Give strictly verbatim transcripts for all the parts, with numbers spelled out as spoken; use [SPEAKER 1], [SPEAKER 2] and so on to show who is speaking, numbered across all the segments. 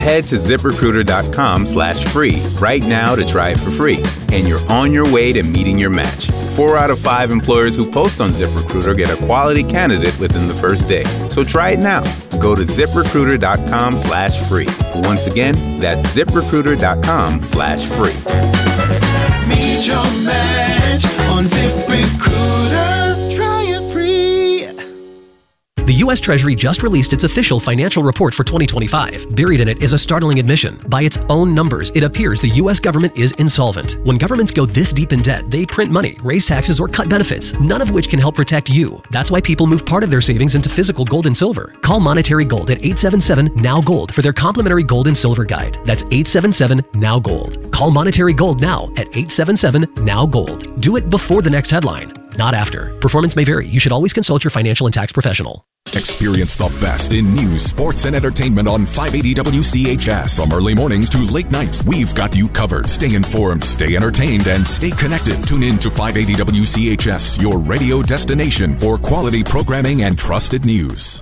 [SPEAKER 1] Head to ZipRecruiter.com slash free right now to try it for free. And you're on your way to meeting your match. Four out of five employers who post on ZipRecruiter get a quality candidate within the first day. So try it now. Go to ZipRecruiter.com slash free. Once again, that's ZipRecruiter.com slash free.
[SPEAKER 2] Meet your match on ZipRecruiter. Try it free.
[SPEAKER 3] The U S Treasury just released its official financial report for twenty twenty-five. Buried in it is a startling admission. By its own numbers, it appears the U S government is insolvent. When governments go this deep in debt, they print money, raise taxes, or cut benefits, none of which can help protect you. That's why people move part of their savings into physical gold and silver. Call Monetary Gold at eight seven seven, N O W, GOLD for their complimentary gold and silver guide. That's eight seven seven, N O W, GOLD. Call Monetary Gold now at eight seven seven, N O W, GOLD. Do it before the next headline, not after. Performance may vary. You should always consult your financial and tax professional.
[SPEAKER 4] Experience the best in news, sports, and entertainment on five eighty W C H S. From early mornings to late nights, we've got you covered. Stay informed, stay entertained, and stay connected. Tune in to five eighty W C H S, your radio destination for quality programming and trusted news.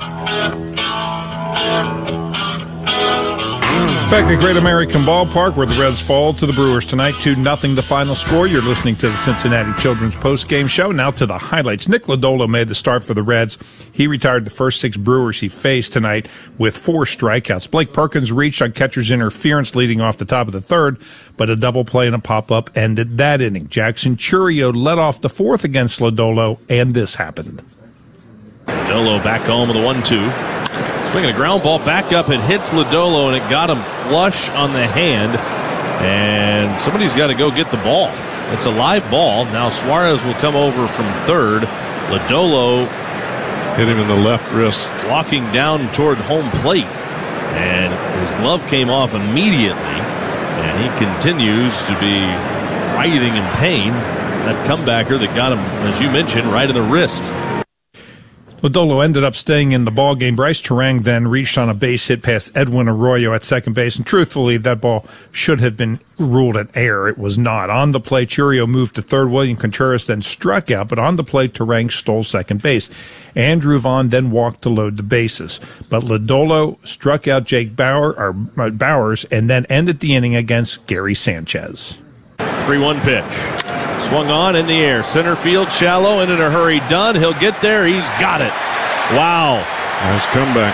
[SPEAKER 5] Back at Great American Ballpark, where the Reds fall to the Brewers tonight, two nothing the final score. You're listening to the Cincinnati Children's Post-Game Show. Now to the highlights. Nick Lodolo made the start for the Reds. He retired the first six Brewers he faced tonight with four strikeouts. Blake Perkins reached on catcher's interference leading off the top of the third, but a double play and a pop-up ended that inning. Jackson Chourio led off the fourth against Lodolo, and this happened.
[SPEAKER 6] Lodolo back home with a one two. Swinging a ground ball back up. It hits Lodolo, and it got him flush on the hand. And somebody's got to go get the ball. It's a live ball. Now Suarez will come over from third. Lodolo
[SPEAKER 7] hit him in the left wrist.
[SPEAKER 6] Walking down toward home plate. And his glove came off immediately. And he continues to be writhing in pain. That comebacker that got him, as you mentioned, right in the wrist.
[SPEAKER 5] Lodolo ended up staying in the ballgame. Bryce Terang then reached on a base hit past Edwin Arroyo at second base, and truthfully, that ball should have been ruled an error. It was not. On the play, Chourio moved to third. William Contreras then struck out, but on the play, Terang stole second base. Andrew Vaughn then walked to load the bases. But Lodolo struck out Jake Bauer, or, uh, Bowers and then ended the inning against Gary Sanchez.
[SPEAKER 6] three one pitch. Swung on in the air. Center field, shallow, and in a hurry. Dunn, he'll get there. He's got it. Wow.
[SPEAKER 7] Nice comeback.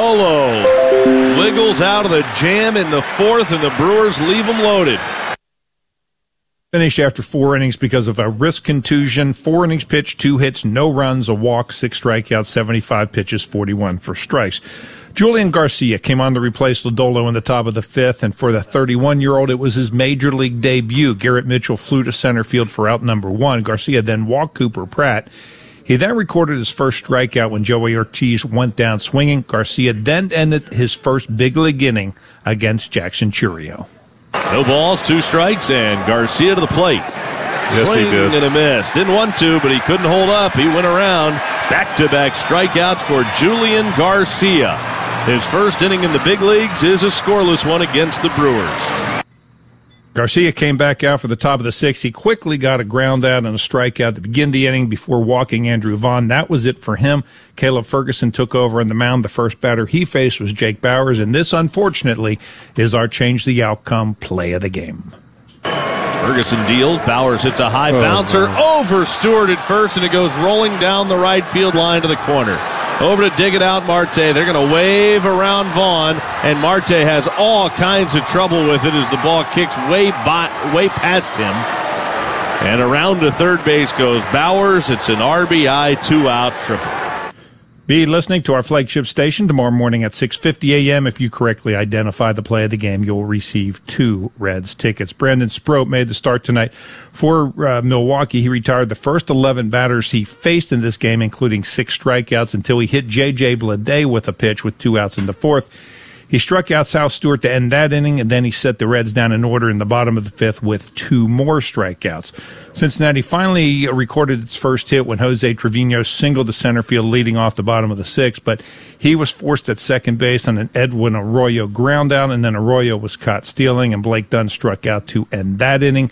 [SPEAKER 6] Lodolo wiggles out of the jam in the fourth, and the Brewers leave him loaded.
[SPEAKER 5] Finished after four innings because of a wrist contusion. Four innings pitched, two hits, no runs, a walk, six strikeouts, seventy-five pitches, forty-one for strikes. Julian Garcia came on to replace Lodolo in the top of the fifth, and for the thirty-one-year-old, it was his major league debut. Garrett Mitchell flew to center field for out number one. Garcia then walked Cooper Pratt. He then recorded his first strikeout when Joey Ortiz went down swinging. Garcia then ended his first big league inning against Jackson Chourio.
[SPEAKER 6] No balls, two strikes, and Garcia to the plate.
[SPEAKER 7] Yes,
[SPEAKER 6] Swing
[SPEAKER 7] he did.
[SPEAKER 6] and a miss. Didn't want to, but he couldn't hold up. He went around. Back-to-back strikeouts for Julian Garcia. His first inning in the big leagues is a scoreless one against the Brewers.
[SPEAKER 5] Garcia came back out for the top of the sixth. He quickly got a ground out and a strikeout to begin the inning before walking Andrew Vaughn. That was it for him. Caleb Ferguson took over on the mound. The first batter he faced was Jake Bowers, and this, unfortunately, is our change the outcome play of the game.
[SPEAKER 6] Ferguson deals. Bowers hits a high
[SPEAKER 7] oh,
[SPEAKER 6] bouncer
[SPEAKER 7] man.
[SPEAKER 6] over Stewart at first, and it goes rolling down the right field line to the corner. Over to dig it out, Marte. They're going to wave around Vaughn, and Marte has all kinds of trouble with it as the ball kicks way by, way past him. And around to third base goes Bowers. It's an R B I two-out triple.
[SPEAKER 5] Be listening to our flagship station tomorrow morning at six fifty a.m. If you correctly identify the play of the game, you'll receive two Reds tickets. Brandon Sproat made the start tonight for uh, Milwaukee. He retired the first eleven batters he faced in this game, including six strikeouts, until he hit J J Bleday with a pitch with two outs in the fourth. He struck out Sal Stewart to end that inning, and then he set the Reds down in order in the bottom of the fifth with two more strikeouts. Cincinnati finally recorded its first hit when Jose Trevino singled to center field leading off the bottom of the sixth, but he was forced at second base on an Edwin Arroyo ground out, and then Arroyo was caught stealing, and Blake Dunn struck out to end that inning.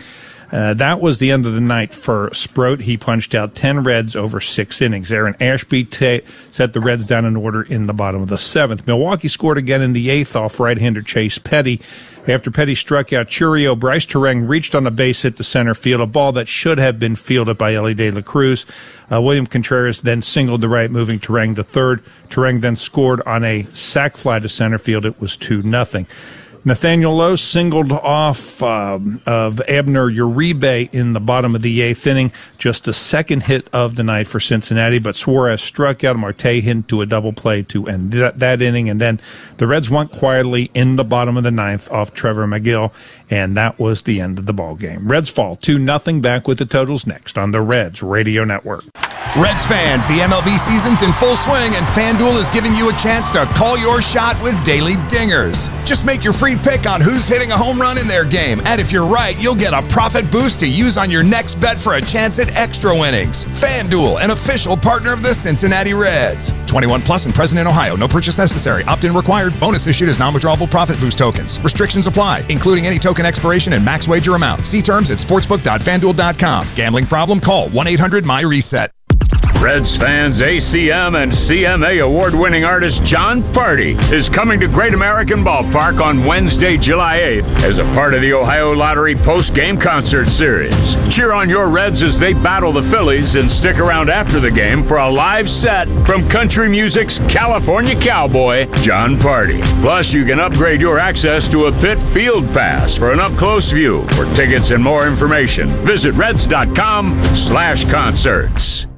[SPEAKER 5] Uh, that was the end of the night for Sproat. He punched out ten Reds over six innings. Aaron Ashby t- set the Reds down in order in the bottom of the seventh. Milwaukee scored again in the eighth off right-hander Chase Petty. After Petty struck out Churio, Bryce Terang reached on a base hit to center field, a ball that should have been fielded by Ellie De La Cruz. Uh, William Contreras then singled to right, moving Terang to third. Terang then scored on a sac fly to center field. It was two nothing. Nathaniel Lowe singled off um, of Abner Uribe in the bottom of the eighth inning, just the second hit of the night for Cincinnati, but Suarez struck out. Marte hit to a double play to end that, that inning, and then the Reds went quietly in the bottom of the ninth off Trevor McGill, and that was the end of the ball game. Reds fall two nothing. Back with the totals next on the Reds Radio Network.
[SPEAKER 8] Reds fans, the M L B season's in full swing, and FanDuel is giving you a chance to call your shot with daily dingers. Just make your free pick on who's hitting a home run in their game, and if you're right, you'll get a profit boost to use on your next bet for a chance at extra winnings. FanDuel, an official partner of the Cincinnati Reds. twenty-one plus and present in Ohio. No purchase necessary. Opt-in required. Bonus issued as non-withdrawable profit boost tokens. Restrictions apply, including any token expiration and max wager amount. See terms at sportsbook dot fanduel dot com. Gambling problem? Call one eight hundred my reset.
[SPEAKER 9] Reds fans, A C M and C M A award-winning artist Jon Pardi is coming to Great American Ballpark on Wednesday, July eighth as a part of the Ohio Lottery post-game concert series. Cheer on your Reds as they battle the Phillies and stick around after the game for a live set from country music's California cowboy, Jon Pardi. Plus, you can upgrade your access to a pit field pass for an up-close view. For tickets and more information, visit reds dot com slash concerts.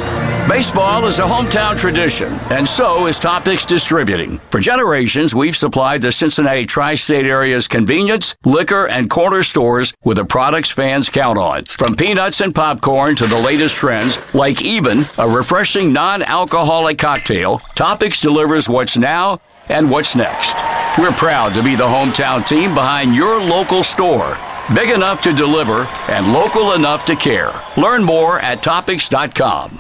[SPEAKER 10] Baseball is a hometown tradition, and so is Topics Distributing. For generations, we've supplied the Cincinnati tri-state area's convenience, liquor, and corner stores with the products fans count on. From peanuts and popcorn to the latest trends, like Even, a refreshing non-alcoholic cocktail, Topics delivers what's now and what's next. We're proud to be the hometown team behind your local store. Big enough to deliver and local enough to care. Learn more at topics dot com.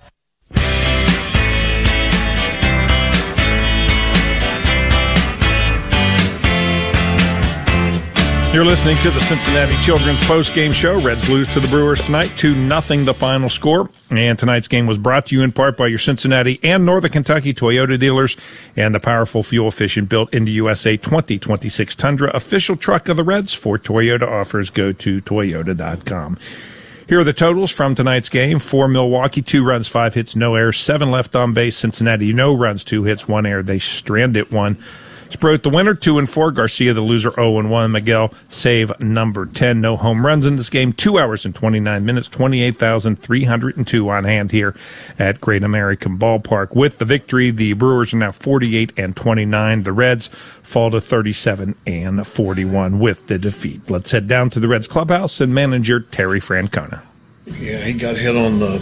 [SPEAKER 5] You're listening to the Cincinnati Children's Post-Game Show. Reds lose to the Brewers tonight, two nothing the final score. And tonight's game was brought to you in part by your Cincinnati and Northern Kentucky Toyota dealers and the powerful, fuel-efficient, built in the U S A twenty twenty-six Tundra, official truck of the Reds. For Toyota offers, go to toyota dot com. Here are the totals from tonight's game. For Milwaukee, two runs, five hits, no errors, seven left on base. Cincinnati, no runs, two hits, one error. They stranded one. Sproat the winner, two and four. Garcia the loser, oh and one. Miguel save number ten. No home runs in this game. Two hours and twenty-nine minutes. twenty-eight thousand three hundred two on hand here at Great American Ballpark. With the victory, the Brewers are now forty-eight and twenty-nine. The Reds fall to thirty-seven and forty-one with the defeat. Let's head down to the Reds clubhouse and manager Terry Francona.
[SPEAKER 11] Yeah, he got hit on the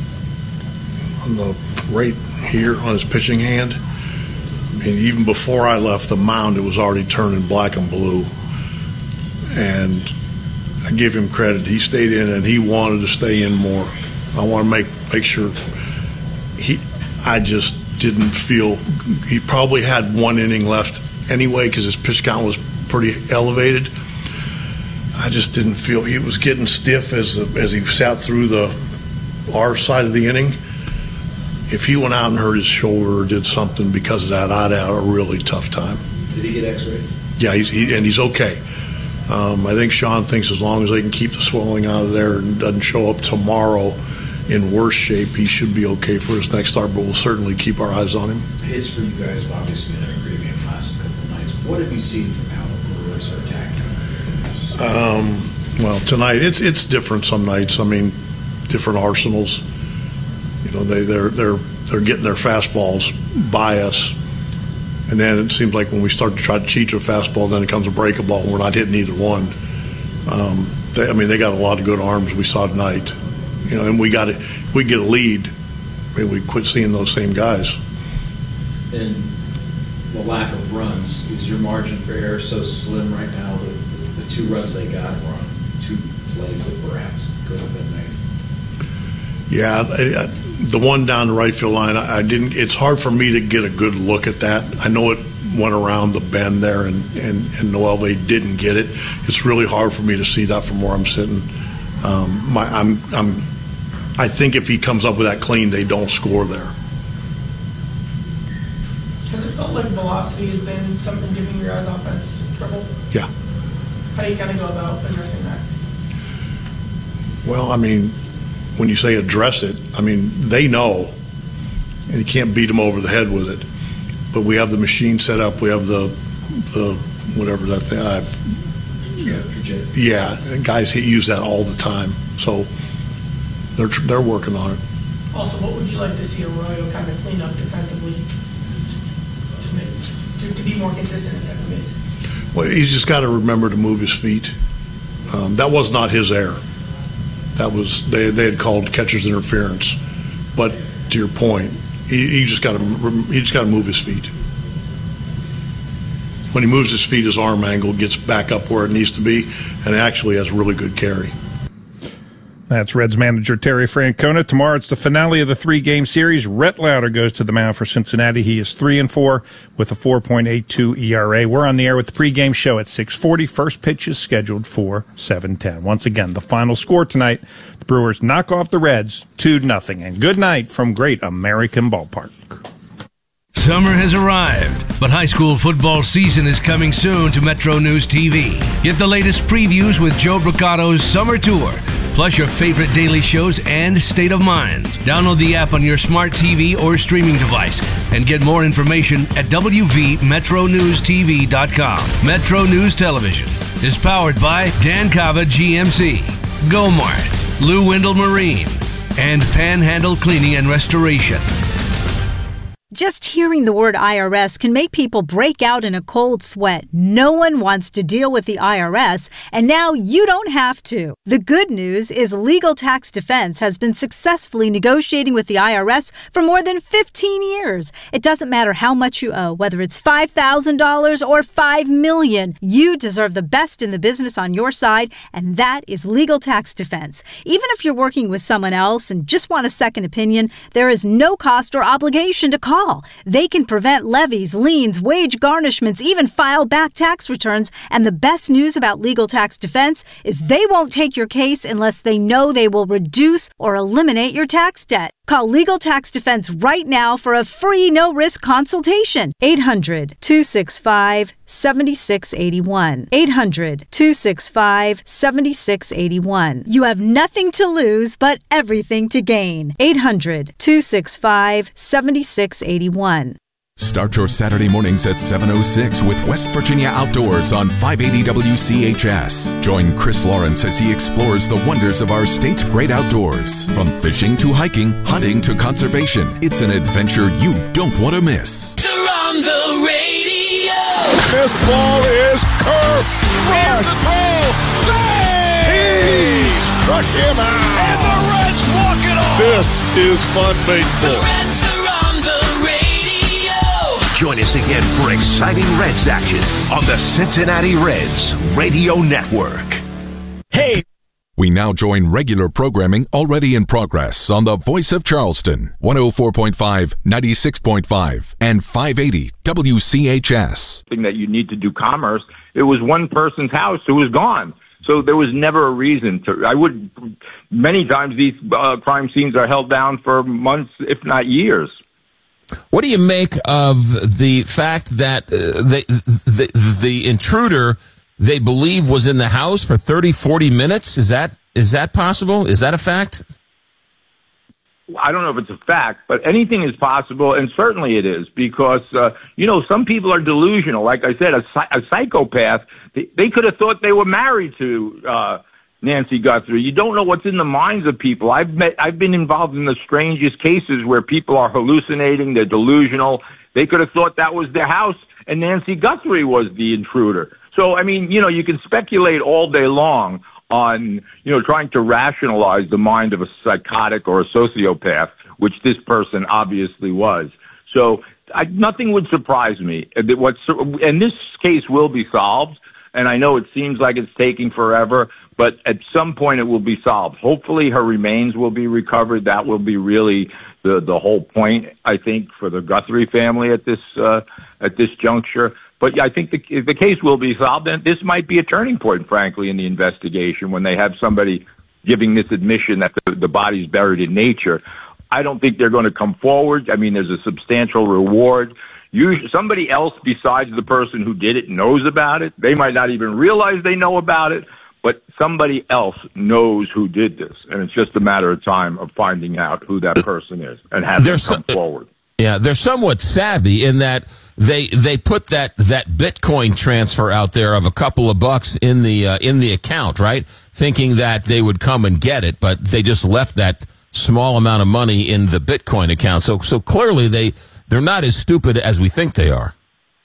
[SPEAKER 11] on the right here on his pitching hand. And even before I left the mound, it was already turning black and blue. And I give him credit. He stayed in, and he wanted to stay in more. I want to make make sure he. I just didn't feel he probably had one inning left anyway because his pitch count was pretty elevated. I just didn't feel he was getting stiff as the, as he sat through the our side of the inning. If he went out and hurt his shoulder or did something because of that, I'd have a really tough time.
[SPEAKER 12] Did he get x-rayed?
[SPEAKER 11] Yeah, he's, he, and he's okay. Um, I think Sean thinks as long as they can keep the swelling out of there and doesn't show up tomorrow in worse shape, he should be okay for his next start, but we'll certainly keep our eyes on him.
[SPEAKER 12] Hits for you guys have obviously been a great game the last couple of nights. What have you seen from how the Brewers are attacking?
[SPEAKER 11] Um, well, tonight, it's it's different some nights. I mean, different arsenals. You know, they, they're they're they're getting their fastballs by us, and then it seems like when we start to try to cheat their fastball, then it comes a breaking ball, and we're not hitting either one. Um, they, I mean, they got a lot of good arms we saw tonight, you know, and we got it. If we get a lead, maybe we quit seeing those same guys.
[SPEAKER 12] And the lack of runs, is your margin for error so slim right now that the, the two runs they got were on two plays that perhaps could have been made?
[SPEAKER 11] Yeah, I, I, the one down the right field line, I, I didn't. It's hard for me to get a good look at that. I know it went around the bend there, and, and, and Noelve didn't get it. It's really hard for me to see that from where I'm sitting. Um, my, I'm, I'm, I think if he comes up with that clean, they don't score there.
[SPEAKER 13] Has it felt like velocity has been something giving your guys' offense trouble?
[SPEAKER 11] Yeah.
[SPEAKER 13] How do you kind of go about addressing that?
[SPEAKER 11] Well, I mean, when you say address it, I mean, they know, and you can't beat them over the head with it. But we have the machine set up. We have the, the whatever that thing. I, yeah, yeah, guys use that all the time. So they're they're working on it.
[SPEAKER 13] Also, what would you like to see Arroyo kind of clean up defensively to, make, to, to be more consistent at second base?
[SPEAKER 11] Well, he's just got to remember to move his feet. Um, that was not his error. That was they they had called catcher's interference. But to your point, he, he just got to he just got to move his feet. When he moves his feet, his arm angle gets back up where it needs to be, and actually has really good carry.
[SPEAKER 5] That's Reds manager Terry Francona. Tomorrow it's the finale of the three-game series. Rhett Lauder goes to the mound for Cincinnati. He is three and four with a four point eight two E R A. We're on the air with the pregame show at six forty. First pitch is scheduled for seven ten. Once again, the final score tonight: the Brewers knock off the Reds two nothing. And good night from Great American Ballpark.
[SPEAKER 14] Summer has arrived, but high school football season is coming soon to Metro News T V. Get the latest previews with Joe Bricato's Summer Tour, plus your favorite daily shows and State of Mind. Download the app on your smart T V or streaming device and get more information at w v metro news t v dot com. Metro News Television is powered by Dan Cava G M C, Gomart, Lou Wendell Marine, and Panhandle Cleaning and Restoration.
[SPEAKER 15] Just hearing the word I R S can make people break out in a cold sweat. No one wants to deal with the I R S, and now you don't have to. The good news is Legal Tax Defense has been successfully negotiating with the I R S for more than fifteen years. It doesn't matter how much you owe, whether it's five thousand dollars or five million dollars. You deserve the best in the business on your side, and that is Legal Tax Defense. Even if you're working with someone else and just want a second opinion, there is no cost or obligation to call. They can prevent levies, liens, wage garnishments, even file back tax returns. And the best news about Legal Tax Defense is they won't take your case unless they know they will reduce or eliminate your tax debt. Call Legal Tax Defense right now for a free no-risk consultation. eight hundred, two six five, seven six eight one. eight hundred, two six five, seven six eight one. You have nothing to lose but everything to gain. eight hundred, two six five, seven six eight one.
[SPEAKER 4] Start your Saturday mornings at seven oh six with West Virginia Outdoors on five eighty W C H S. Join Chris Lawrence as he explores the wonders of our state's great outdoors. From fishing to hiking, hunting to conservation, it's an adventure you don't want to miss.
[SPEAKER 2] On the radio.
[SPEAKER 7] This ball is curved. Here's the throw. Save! He struck him out.
[SPEAKER 2] And the Reds walk it off.
[SPEAKER 7] This is fun baseball.
[SPEAKER 2] The Reds are on the radio.
[SPEAKER 16] Join us again for exciting Reds action on the Cincinnati Reds Radio Network.
[SPEAKER 4] Hey! We now join regular programming already in progress on the Voice of Charleston, one oh four point five, ninety-six point five, and five eighty W C H S.
[SPEAKER 17] That you need to do commerce. It was one person's house who was gone. So there was never a reason to. I would, many times these uh, crime scenes are held down for months, if not years.
[SPEAKER 18] What do you make of the fact that uh, the, the the intruder they believe was in the house for thirty, forty minutes? Is that is that possible? Is that a fact?
[SPEAKER 17] I don't know if it's a fact, but anything is possible, and certainly it is, because, uh, you know, some people are delusional. Like I said, a, a psychopath, they, they could have thought they were married to uh, Nancy Guthrie. You don't know what's in the minds of people. I've met, I've been involved in the strangest cases where people are hallucinating, they're delusional. They could have thought that was their house, and Nancy Guthrie was the intruder. So, I mean, you know, you can speculate all day long on, you know, trying to rationalize the mind of a psychotic or a sociopath, which this person obviously was. So I, nothing would surprise me. What's, and this case will be solved, and I know it seems like it's taking forever, but at some point it will be solved. Hopefully her remains will be recovered. That will be really the the whole point, I think, for the Guthrie family at this uh, at this juncture. But yeah, I think the the case will be solved, and this might be a turning point, frankly, in the investigation when they have somebody giving this admission that the, the body's buried in nature. I don't think they're going to come forward. I mean, there's a substantial reward. Usually, somebody else besides the person who did it knows about it. They might not even realize they know about it, but somebody else knows who did this, and it's just a matter of time of finding out who that person is and have them come forward.
[SPEAKER 18] Yeah, they're somewhat savvy in that they they put that, that Bitcoin transfer out there of a couple of bucks in the uh, in the account, right? Thinking that they would come and get it, but they just left that small amount of money in the Bitcoin account. So so clearly they they're not as stupid as we think they are.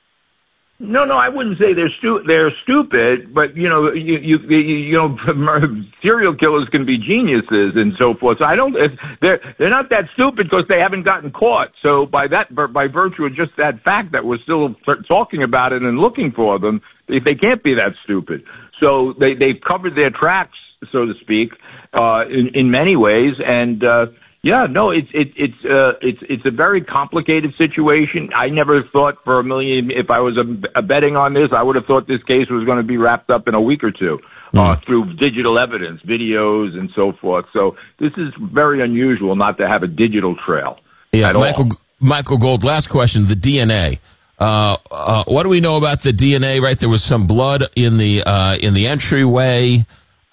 [SPEAKER 17] No, no, I wouldn't say they're stu- they're stupid, but you know, you, you you know, serial killers can be geniuses and so forth. So I don't, they're they're not that stupid because they haven't gotten caught. So by that, by virtue of just that fact that we're still talking about it and looking for them, they, they can't be that stupid. So they they've covered their tracks, so to speak, uh, in in many ways, and. Uh, Yeah, no, it's it's it's uh, it's it's a very complicated situation. I never thought for a million, if I was a, a betting on this, I would have thought this case was going to be wrapped up in a week or two uh, mm. through digital evidence, videos, and so forth. So this is very unusual not to have a digital trail.
[SPEAKER 18] Yeah,
[SPEAKER 17] at
[SPEAKER 18] Michael
[SPEAKER 17] all.
[SPEAKER 18] Michael Gold. Last question: the D N A. Uh, uh, what do we know about the D N A? Right, there was some blood in the uh, in the entryway.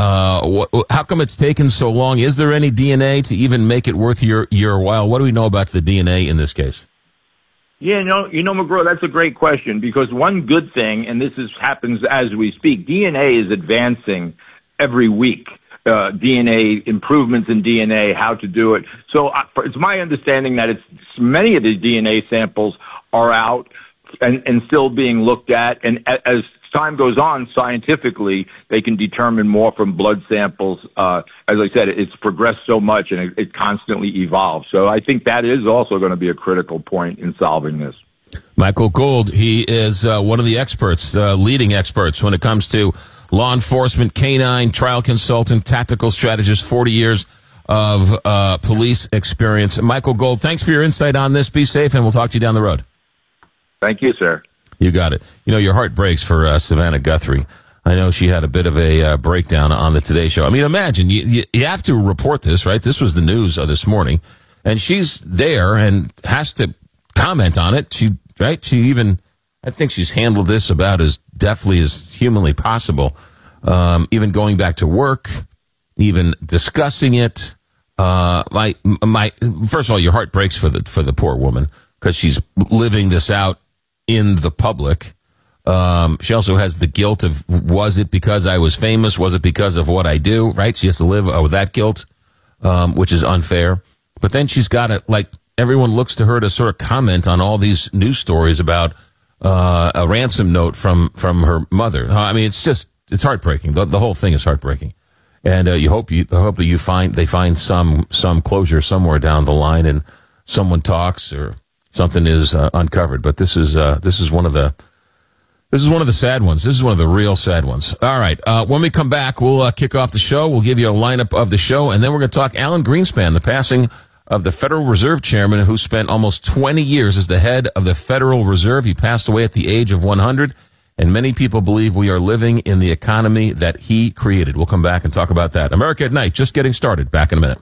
[SPEAKER 18] Uh, wh- how come it's taken so long? Is there any D N A to even make it worth your, your while? What do we know about the D N A in this case?
[SPEAKER 17] Yeah, no, you know, McGraw, that's a great question because one good thing, and this is happens as we speak, D N A is advancing every week. Uh, D N A improvements in D N A, how to do it. So uh, it's my understanding that it's many of the D N A samples are out and, and still being looked at, and as time goes on, scientifically, they can determine more from blood samples. Uh, as I said, it's progressed so much and it, it constantly evolves. So I think that is also going to be a critical point in solving this.
[SPEAKER 18] Michael Gold, he is uh, one of the experts, uh, leading experts when it comes to law enforcement, canine, trial consultant, tactical strategist, forty years of uh, police experience. Michael Gold, thanks for your insight on this. Be safe, and we'll talk to you down the road.
[SPEAKER 17] Thank you, sir.
[SPEAKER 18] You got it. You know, your heart breaks for uh, Savannah Guthrie. I know she had a bit of a uh, breakdown on the Today Show. I mean, imagine, you, you, you have to report this, right? This was the news of this morning. And she's there and has to comment on it. She, right? She even, I think she's handled this about as deftly as humanly possible. Um, even going back to work, even discussing it. Uh, my, my, first of all, your heart breaks for the, for the poor woman because she's living this out in the public. Um, she also has the guilt of, was it because I was famous? Was it because of what I do? Right? She has to live with that guilt, um, which is unfair. But then she's got it, like, everyone looks to her to sort of comment on all these news stories about uh, a ransom note from, from her mother. I mean, it's just, it's heartbreaking. The, the whole thing is heartbreaking. And uh, you hope you I hope that you find they find some some closure somewhere down the line, and someone talks or something is uh, uncovered. But this is uh, this is one of the this is one of the sad ones. This is one of the real sad ones. All right. Uh, when we come back, we'll uh, kick off the show. We'll give you a lineup of the show, and then we're going to talk Alan Greenspan, the passing of the Federal Reserve Chairman, who spent almost twenty years as the head of the Federal Reserve. He passed away at the age of one hundred, and many people believe we are living in the economy that he created. We'll come back and talk about that. America at Night, just getting started. Back in a minute.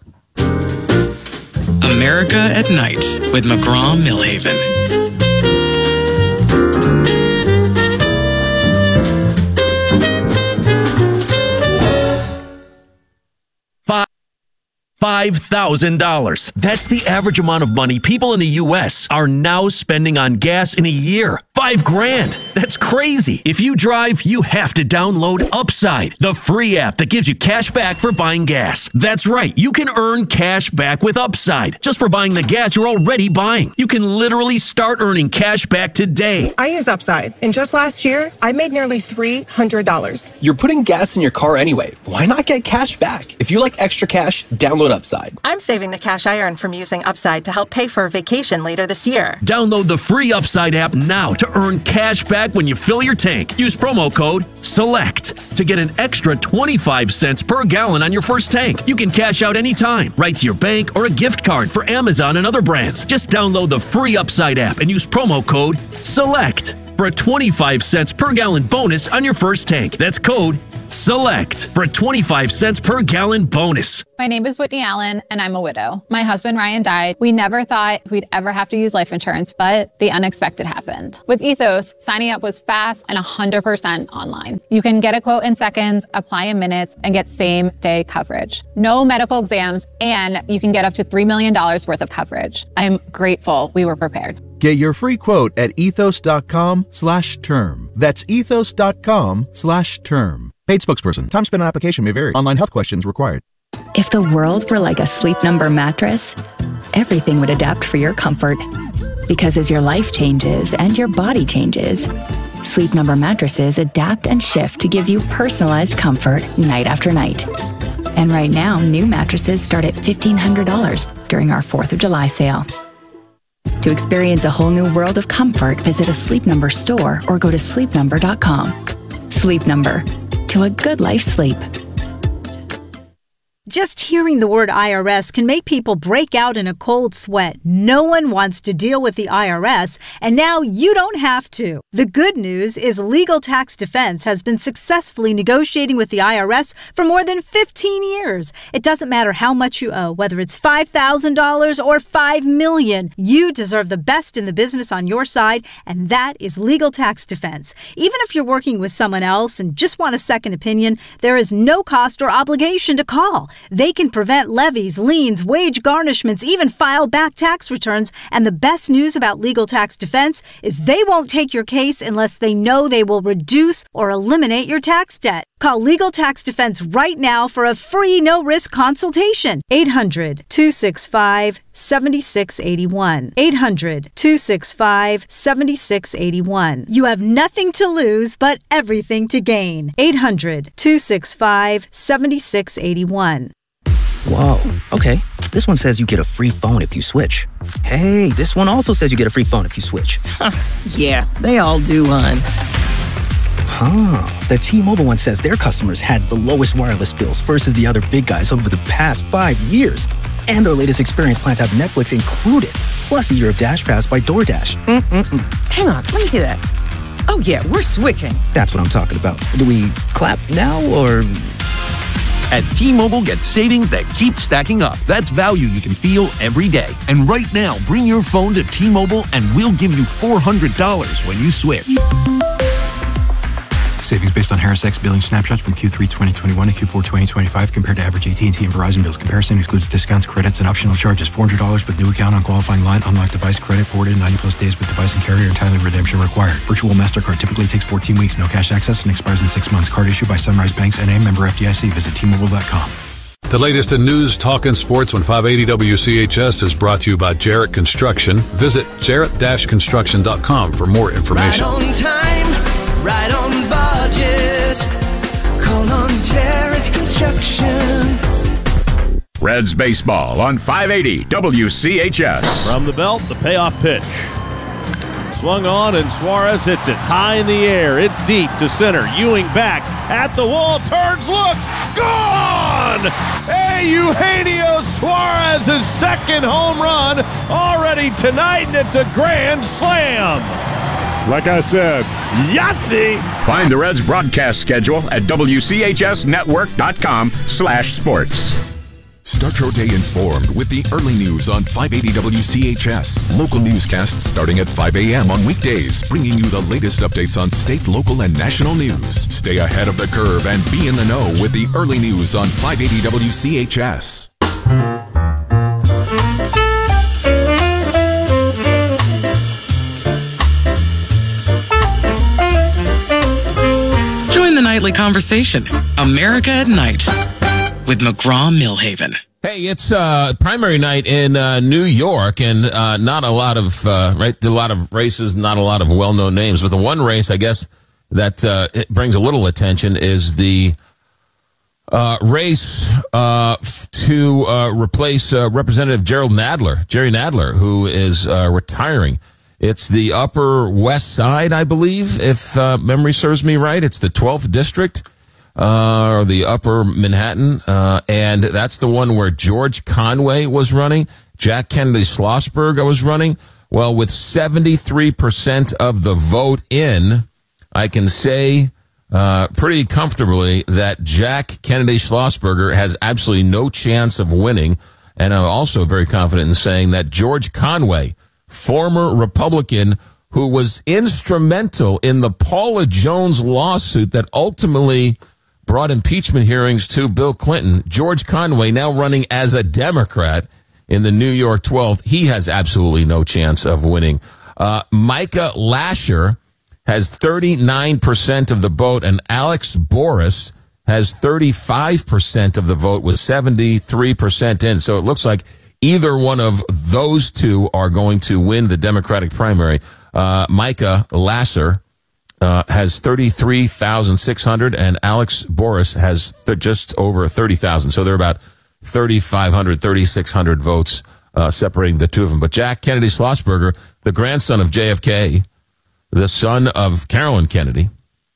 [SPEAKER 19] America at Night with McGraw-Millhaven.
[SPEAKER 20] five thousand dollars. That's the average amount of money people in the U S are now spending on gas in a year. Five grand. That's crazy. If you drive, you have to download Upside, the free app that gives you cash back for buying gas. That's right. You can earn cash back with Upside just for buying the gas you're already buying. You can literally start earning cash back today.
[SPEAKER 21] I use Upside, and just last year, I made nearly three hundred dollars.
[SPEAKER 22] You're putting gas in your car anyway. Why not get cash back? If you like extra cash, download Upside.
[SPEAKER 23] I'm saving the cash I earn from using Upside to help pay for a vacation later this year.
[SPEAKER 20] Download the free Upside app now to earn cash back when you fill your tank. Use promo code SELECT. to get an extra twenty-five cents per gallon on your first tank. You can cash out anytime, right to your bank or a gift card for Amazon and other brands. Just download the free Upside app and use promo code SELECT for a twenty-five cents per gallon bonus on your first tank. That's code SELECT for a twenty-five cents per gallon bonus.
[SPEAKER 1] My name is Whitney Allen, and I'm a widow. My husband, Ryan, died. We never thought we'd ever have to use life insurance, but the unexpected happened. With Ethos, signing up was fast and one hundred percent online. You can get a quote in seconds, apply in minutes, and get same-day coverage. No medical exams, and you can get up to three million dollars worth of coverage. I'm grateful we were prepared.
[SPEAKER 3] Get your free quote at ethos.com slash term. That's ethos.com slash term. Paid spokesperson. Time spent on application may vary. Online health questions required.
[SPEAKER 6] If the world were like a Sleep Number mattress, everything would adapt for your comfort. Because as your life changes and your body changes, Sleep Number mattresses adapt and shift to give you personalized comfort night after night. And right now, new mattresses start at fifteen hundred dollars during our fourth of July sale. To experience a whole new world of comfort, visit a Sleep Number store or go to sleep number dot com. Sleep Number. To a good life sleep.
[SPEAKER 15] Just hearing the word I R S can make people break out in a cold sweat. No one wants to deal with the I R S, and now you don't have to. The good news is Legal Tax Defense has been successfully negotiating with the I R S for more than fifteen years. It doesn't matter how much you owe, whether it's five thousand dollars or five million dollars. You deserve the best in the business on your side, and that is Legal Tax Defense. Even if you're working with someone else and just want a second opinion, there is no cost or obligation to call. They can prevent levies, liens, wage garnishments, even file back tax returns. And the best news about Legal Tax Defense is they won't take your case unless they know they will reduce or eliminate your tax debt. Call Legal Tax Defense right now for a free no-risk consultation. eight hundred, two six five, seven six eight one. eight hundred, two six five, seven six eight one. You have nothing to lose but everything to gain. eight hundred, two six five, seven six eight one.
[SPEAKER 24] Whoa, okay. This one says you get a free phone if you switch. Hey, this one also says you get a free phone if you switch.
[SPEAKER 25] Yeah, they all do, hon.
[SPEAKER 24] Huh. The T-Mobile one says their customers had the lowest wireless bills versus the other big guys over the past five years. And their latest experience plans have Netflix included, plus a year of Dash Pass by DoorDash. Mm-mm-mm.
[SPEAKER 25] Hang on, let me see that. Oh, yeah, we're switching.
[SPEAKER 24] That's what I'm talking about. Do we clap now, or...
[SPEAKER 26] At T-Mobile, get savings that keep stacking up. That's value you can feel every day. And right now, bring your phone to T-Mobile and we'll give you four hundred dollars when you switch.
[SPEAKER 27] Savings based on Harris X billing snapshots from Q three twenty twenty-one to Q four twenty twenty-five compared to average A T and T and Verizon bills. Comparison excludes discounts, credits, and optional charges. four hundred dollars with new account on qualifying line. Unlocked device credit ported ninety plus days with device and carrier. Entirely redemption required. Virtual MasterCard typically takes fourteen weeks. No cash access and expires in six months. Card issued by Sunrise Banks N A, member F D I C. Visit T Mobile dot com.
[SPEAKER 28] The latest in news, talk, and sports on five eighty W C H S is brought to you by Jarrett Construction. Visit jarrett dash construction dot com for more information.
[SPEAKER 2] Right on time, right on budget. Call on Jarrett Construction.
[SPEAKER 9] Reds baseball on five eighty W C H S.
[SPEAKER 29] From the belt, the payoff pitch. Swung on, and Suarez hits it high in the air. It's deep to center. Ewing back at the wall, turns, looks, gone! Hey, Eugenio Suarez's second home run already tonight, and it's a grand slam.
[SPEAKER 7] Like I said, Yahtzee!
[SPEAKER 9] Find the Reds broadcast schedule at W C H S network dot com slash sports.
[SPEAKER 4] Start your day informed with the early news on five eighty W C H S. Local newscasts starting at five a.m. on weekdays, bringing you the latest updates on state, local, and national news. Stay ahead of the curve and be in the know with the early news on five eighty W C H S.
[SPEAKER 19] Join the nightly conversation, America at Night, with McGraw-Millhaven.
[SPEAKER 18] Hey, it's uh, primary night in uh, New York, and uh, not a lot of uh, right, a lot of races, not a lot of well-known names. But the one race, I guess, that uh, it brings a little attention is the uh, race uh, to uh, replace uh, Representative Gerald Nadler, Jerry Nadler, who is uh, retiring. It's the Upper West Side, I believe, if uh, memory serves me right. It's the twelfth district. uh, or the Upper Manhattan, uh, and that's the one where George Conway was running. Jack Kennedy Schlossberg was running. Well, with seventy-three percent of the vote in, I can say uh, pretty comfortably that Jack Kennedy Schlossberger has absolutely no chance of winning. And I'm also very confident in saying that George Conway, former Republican who was instrumental in the Paula Jones lawsuit that ultimately brought impeachment hearings to Bill Clinton, George Conway now running as a Democrat in the New York twelfth, he has absolutely no chance of winning. Uh, Micah Lasher has thirty-nine percent of the vote, and Alex Boris has thirty-five percent of the vote with seventy-three percent in. So it looks like either one of those two are going to win the Democratic primary. Uh, Micah Lasser uh, has thirty-three thousand six hundred, and Alex Boris has th- just over thirty thousand. So they're about thirty-five hundred, thirty-six hundred votes uh, separating the two of them. But Jack Kennedy Schlossberger, the grandson of J F K, the son of Carolyn Kennedy,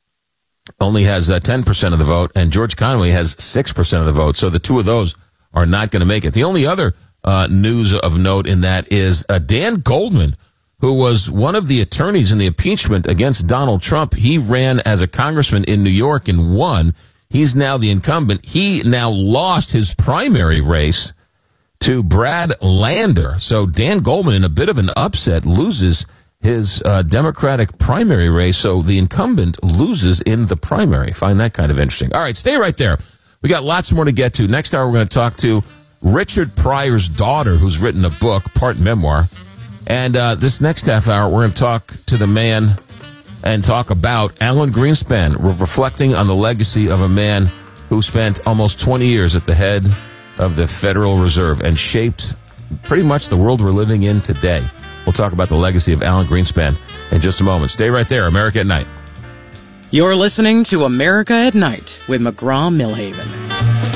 [SPEAKER 18] only has uh, ten percent of the vote, and George Conway has six percent of the vote. So the two of those are not going to make it. The only other uh, news of note in that is uh, Dan Goldman, who was one of the attorneys in the impeachment against Donald Trump. He ran as a congressman in New York and won. He's now the incumbent. He now lost his primary race to Brad Lander. So Dan Goldman, in a bit of an upset, loses his uh, Democratic primary race. So the incumbent loses in the primary. Find that kind of interesting. All right, stay right there. We got lots more to get to. Next hour, we're going to talk to Richard Pryor's daughter, who's written a book, part memoir. And uh, this next half hour, we're going to talk to the man and talk about Alan Greenspan, re- reflecting on the legacy of a man who spent almost twenty years at the head of the Federal Reserve and shaped pretty much the world we're living in today. We'll talk about the legacy of Alan Greenspan in just a moment. Stay right there. America at Night.
[SPEAKER 19] You're listening to America at Night with McGraw-Milhaven.